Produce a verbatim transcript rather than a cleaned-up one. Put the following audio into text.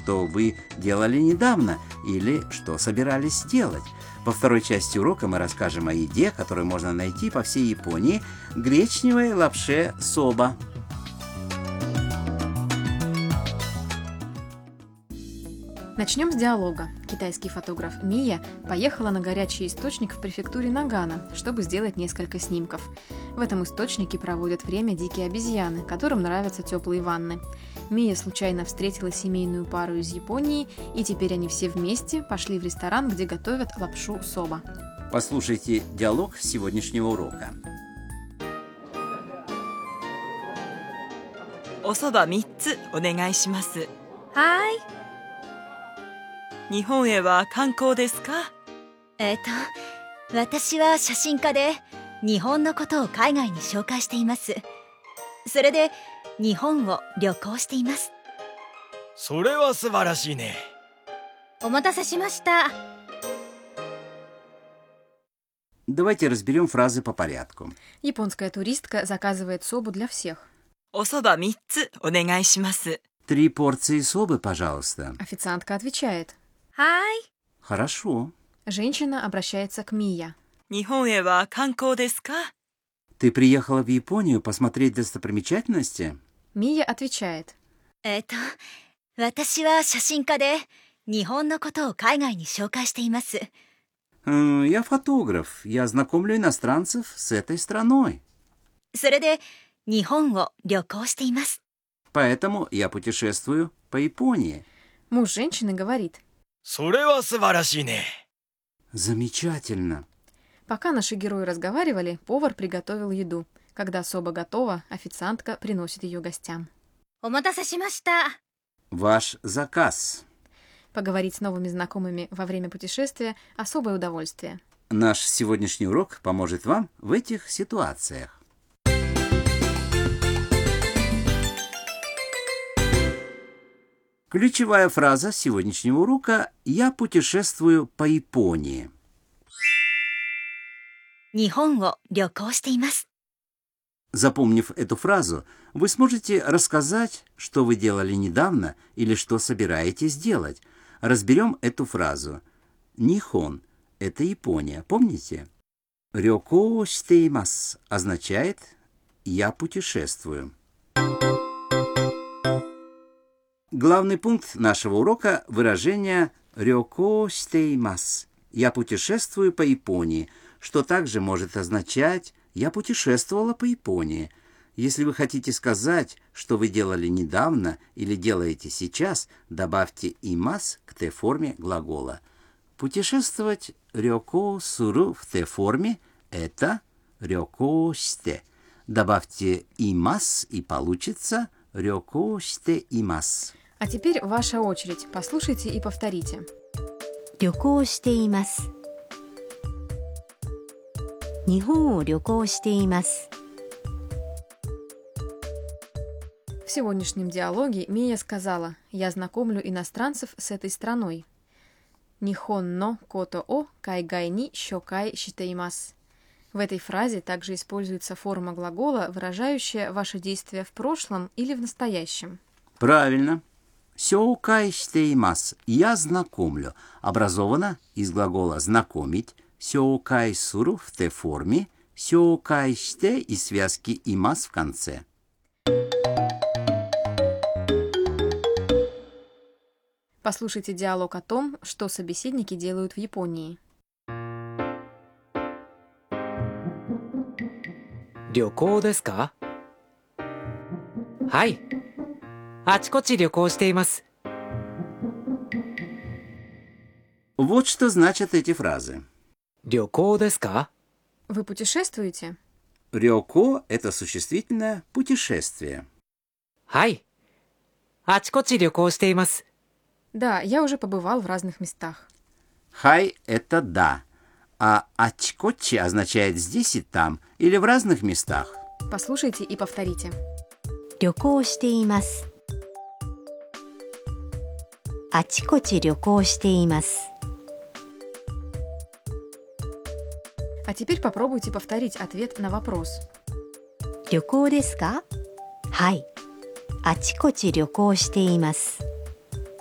что вы делали недавно или что собирались сделать. Во второй части урока мы расскажем о еде, которую можно найти по всей Японии, гречневой лапше соба. Начнем с диалога. Китайский фотограф Мия поехала на горячий источник в префектуре Нагано, чтобы сделать несколько снимков. В этом источнике проводят время дикие обезьяны, которым нравятся теплые ванны. Мия случайно встретила семейную пару из Японии, и теперь они все вместе пошли в ресторан, где готовят лапшу соба. Послушайте диалог сегодняшнего урока. おそばみっつお願いします。 はい。 日本へは観光ですか？ えっと、私は写真家で日本のことを海外に紹介しています。それで日本を旅行しています。 それは素晴らしいね。 お待たせしました。 Давайте разберем фразы по порядку. Японская туристка заказывает собу для всех. おそばみっつお願いします。 Три порции собы, пожалуйста. Официантка отвечает. はい。 Хорошо. Женщина обращается к Мия. 日本へは観光ですか？ Ты приехала в Японию посмотреть достопримечательности? Мия отвечает. えっと、私は写真家で日本のことを海外に紹介しています。 Э, Я фотограф. Я знакомлю иностранцев с этой страной. それで日本を旅行しています。 Поэтому я путешествую по Японии. Муж женщины говорит. それは素晴らしいね。 Замечательно. Пока наши герои разговаривали, повар приготовил еду. Когда соба готова, официантка приносит ее гостям. お待たせしました。 Ваш заказ. Поговорить с новыми знакомыми во время путешествия – особое удовольствие. Наш сегодняшний урок поможет вам в этих ситуациях. Ключевая фраза сегодняшнего урока «Я путешествую по Японии». 日本を旅行しています。 Запомнив эту фразу, вы сможете рассказать, что вы делали недавно или что собираетесь делать. Разберем эту фразу. Нихон – это Япония, помните? Рёко шитеймас означает «я путешествую». Главный пункт нашего урока – выражение «рёко шитеймас» – «я путешествую по Японии», что также может означать «я путешествовала по Японии». Если вы хотите сказать, что вы делали недавно или делаете сейчас, добавьте «имас» к Т-форме глагола. Путешествовать «рёко суру» в Т-форме – это «рёко шите». Добавьте «имас» и получится «рёко шите имас». А теперь ваша очередь. Послушайте и повторите. 旅行しています。日本を旅行しています。 В сегодняшнем диалоге Мия сказала: «Я знакомлю иностранцев с этой страной». Нихон но кото о кайгай ни щокай шитеймас. В этой фразе также используется форма глагола, выражающая ваше действие в прошлом или в настоящем. Правильно. Сёукай шитеймас. Я знакомлю. Образовано из глагола «знакомить». Сёукай суру в Т-форме. Сёукай шите и связки имас в конце. Послушайте диалог о том, что собеседники делают в Японии. 旅行ですか？はい。あちこち旅行しています。 Вот что значат эти фразы. 旅行ですか？ Вы путешествуете? Рёко – это существительное «путешествие». はい。あちこち旅行しています。 Да, я уже побывал в разных местах. Хай – это «да», а ачкочи означает «здесь и там» или «в разных местах». Послушайте и повторите. 旅行しています。あちこち旅行しています。 А теперь попробуйте повторить ответ на вопрос. 旅行ですか？はい。あちこち旅行しています。